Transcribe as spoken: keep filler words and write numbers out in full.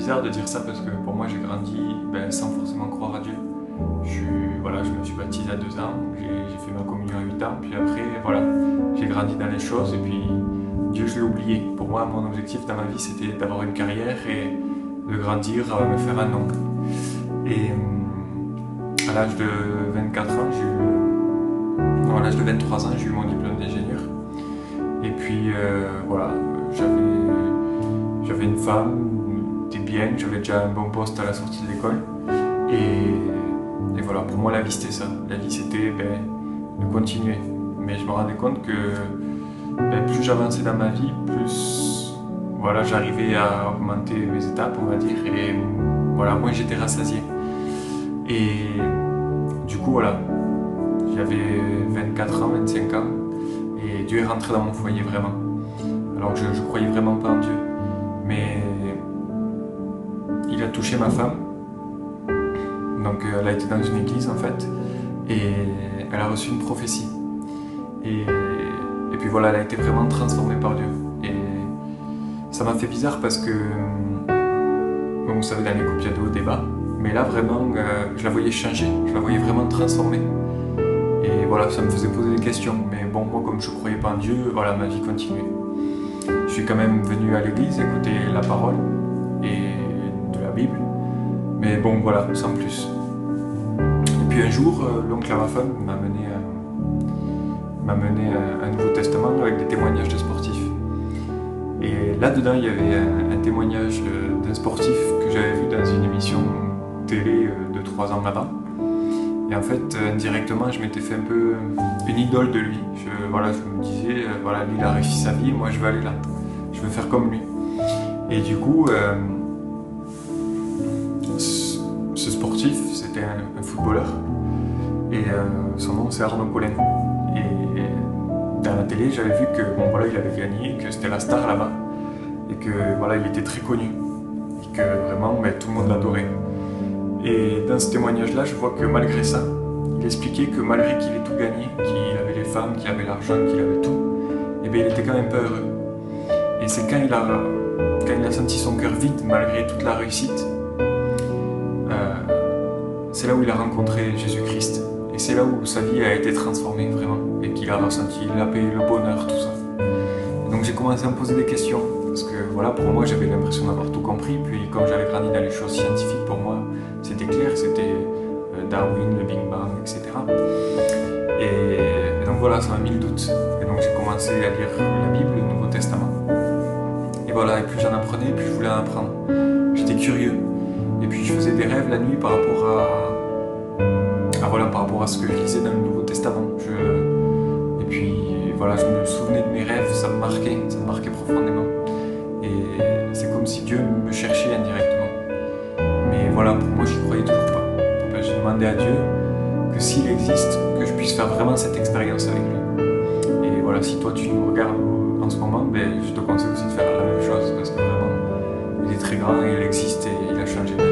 bizarre de dire ça parce que pour moi j'ai grandi ben, sans forcément croire à Dieu. Je, voilà, je me suis baptisé à deux ans, j'ai, j'ai fait ma communion à huit ans, puis après voilà, j'ai grandi dans les choses et puis Dieu je l'ai oublié. Pour moi mon objectif dans ma vie c'était d'avoir une carrière et de grandir, me faire un nom. Et à l'âge de vingt-quatre ans, j'ai eu, non, à l'âge de vingt-trois ans, j'ai eu mon diplôme d'ingénieur. Et puis euh, voilà, j'avais, j'avais une femme, des biens, j'avais déjà un bon poste à la sortie de l'école. Et, et voilà, pour moi la vie c'était ça. La vie c'était ben, de continuer. Mais je me rendais compte que ben, plus j'avançais dans ma vie, plus voilà, j'arrivais à augmenter mes étapes, on va dire, et voilà, moins j'étais rassasié. Et du coup, voilà, j'avais vingt-quatre ans, vingt-cinq ans, et Dieu est rentré dans mon foyer vraiment. Alors que je ne croyais vraiment pas en Dieu, mais il a touché ma femme. Donc elle a été dans une église en fait, et elle a reçu une prophétie. Et, et puis voilà, elle a été vraiment transformée par Dieu. Et ça m'a fait bizarre parce que, bon, vous savez, dans les couples, il y a de hauts débats. Mais là, vraiment, euh, je la voyais changer, je la voyais vraiment transformée. Et voilà, ça me faisait poser des questions. Mais bon, moi, comme je ne croyais pas en Dieu, voilà, ma vie continuait. Je suis quand même venu à l'église écouter la parole et de la Bible. Mais bon, voilà, sans plus. Et puis un jour, euh, l'oncle à ma femme m'a mené, euh, m'a mené à un Nouveau Testament avec des témoignages de sportifs. Et là-dedans, il y avait un, un témoignage d'un sportif que j'avais vu dans une émission télé de trois ans là-bas. Et en fait, indirectement, je m'étais fait un peu une idole de lui. Je, voilà, je me disais, euh, voilà, lui il a réussi sa vie, moi je veux aller là. Je veux faire comme lui. Et du coup, euh, ce, ce sportif, c'était un, un footballeur. Et euh, son nom c'est Arnaud Collin. Et, et dans la télé, j'avais vu que bon voilà, il avait gagné, que c'était la star là-bas. Et que voilà, il était très connu. Et que vraiment, ben, tout le monde l'adorait. Et dans ce témoignage-là, je vois que malgré ça, il expliquait que malgré qu'il ait tout gagné, qu'il avait les femmes, qu'il avait l'argent, qu'il avait tout, et bien il était quand même pas heureux. Et c'est quand il a, quand il a senti son cœur vide, malgré toute la réussite, euh, c'est là où il a rencontré Jésus-Christ. Et c'est là où sa vie a été transformée vraiment, et qu'il a ressenti la paix, le bonheur, tout ça. Et donc j'ai commencé à me poser des questions, parce que voilà, pour moi j'avais l'impression d'avoir tout compris, puis comme j'avais grandi dans les choses scientifiques, pour moi c'était clair, c'était Darwin, le Big Bang, et cetera. Et, et donc voilà, ça m'a mis le doute. Et donc j'ai commencé à lire la Bible, le Nouveau Testament. Et voilà, et plus j'en apprenais, plus je voulais en apprendre. J'étais curieux. Et puis je faisais des rêves la nuit par rapport à, à, voilà, par rapport à ce que je lisais dans le Nouveau Testament. Je, et puis voilà, je me souvenais de mes rêves, ça me marquait, ça me marquait profondément. Et c'est comme si Dieu me cherchait indirectement. Mais voilà, pour moi, je ne croyais toujours pas. Ben, j'ai demandé à Dieu que s'il existe, que je puisse faire vraiment cette expérience avec lui. Et voilà, si toi tu nous regardes en ce moment, ben, je te conseille aussi de faire la même chose parce que vraiment, il est très grand et il existe et il a changé ma vie.